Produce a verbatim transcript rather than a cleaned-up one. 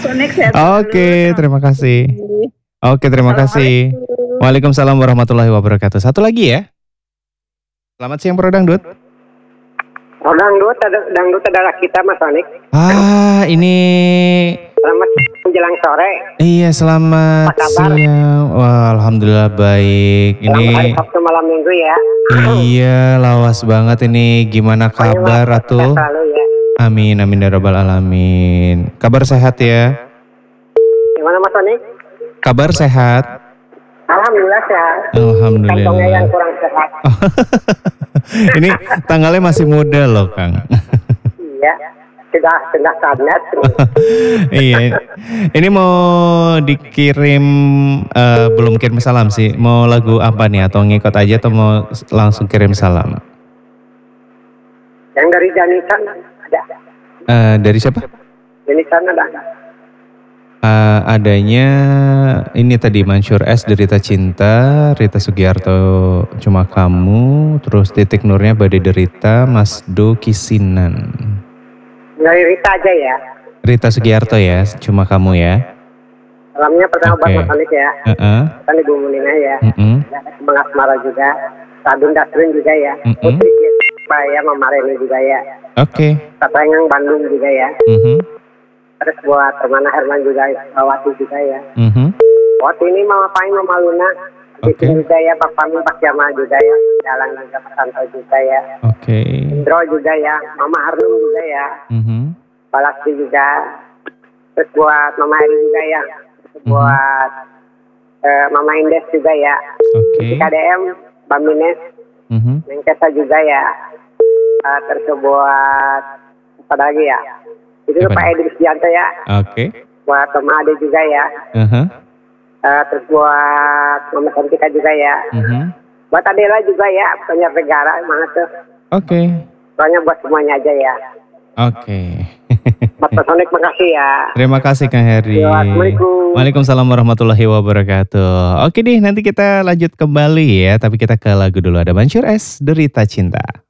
Sonic sehat Oke, selalu. terima kasih. Oke, terima kasih. Assalamualaikum. Waalaikumsalam warahmatullahi wabarakatuh. Satu lagi ya. Selamat siang Bro Dangdut. Oh, dangdut, ada- dangdut adalah kita Mas Sonic. Ah, ini Selamat menjelang sore. iya selamat Apa kabar? siang. Wah, alhamdulillah baik. Selamat hari Ini Sabtu malam minggu ya. iya lawas banget ini. Gimana kabar Sehat Ratu? selalu ya. Amin amin ya rabbal alamin. Kabar sehat ya? Gimana Mas Sonic? Kabar sehat. Alhamdulillah sehat. Kantongnya yang Alhamdulillah. kurang sehat. Ini tanggalnya masih muda loh Kang. Iya. Sudah sudah sadar. Iya. Ini mau dikirim eh, belum kirim salam sih. Mau lagu apa nih atau ngikut aja atau mau langsung kirim salam? Yang dari Janisan ada. Eh, dari siapa? Janisan ada. Eh, adanya ini tadi Mansur S Derita Cinta, Rita Sugiarto Cuma Kamu, terus Titik Nurnya Badai Derita, Mas Do Kisinan. Dari Rita aja ya. Rita Sugiarto ya, Cuma Kamu ya. Salamnya pertama buat Oke. Mas Sonic ya. Heeh. Kan Ibu Munina ya. Mm-mm. Ada Semangat Mara juga. Sadun Dasrin juga ya. Mm-mm. Putri Pak ya, Mama Reni juga ya. Oke. Tatayang Bandung juga ya. Mhm. Terus buat Hermana Herman juga, Wati juga ya. Mhm. Wati ini Mama Pain, Mama Luna. Di Oke. sini juga ya, Pak Pami, Pak Jamal juga ya. Jalan juga, Pak Santo juga ya. Oke. Indro juga ya. Mama Harun juga ya. Mhm. Balasti juga. Terus buat Mama Eri juga ya. Terus Mhm. buat eh, Mama Indes juga ya. Oke. K D M, Mbak Mines, Mhm. Neng Kesa juga ya. Eh, terus buat apa lagi ya? Itu Apa Pak nih? Edi Sugianto ya. Oke. Buat Om Ade juga ya. Aha. Eh, terus buat Mama Santika juga ya. Mhm. Buat Adela juga ya, penyiar negara, mana tuh. Oke. Pokoknya buat semuanya aja ya. Oke. Mas Sonic makasih ya. Terima kasih Kang Heri. Ya, Assalamualaikum. Waalaikumsalam warahmatullahi wabarakatuh. Oke deh, nanti kita lanjut kembali ya, tapi kita ke lagu dulu. Ada Mansur S Derita Cinta.